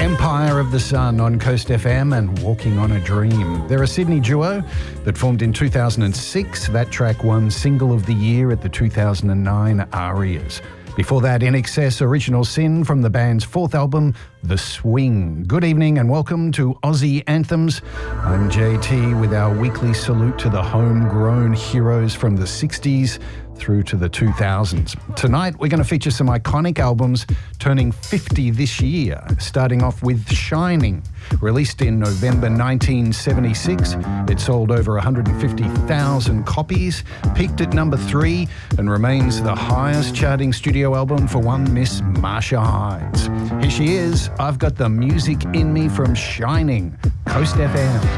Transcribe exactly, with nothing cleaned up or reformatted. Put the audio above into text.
Empire of the Sun on Coast F M and Walking on a Dream. They're a Sydney duo that formed in two thousand six. That track won Single of the Year at the two thousand nine ARIAs. Before that, In Excess Original Sin from the band's fourth album, The Swing. Good evening and welcome to Aussie Anthems. I'm J T with our weekly salute to the homegrown heroes from the sixties through to the two thousands. Tonight, we're going to feature some iconic albums turning fifty this year, starting off with Shining. Released in November nineteen seventy-six, it sold over one hundred fifty thousand copies, peaked at number three, and remains the highest charting studio album for one Miss Marsha Hines. Here she is, I've Got the Music in Me from Shining, Coast F M.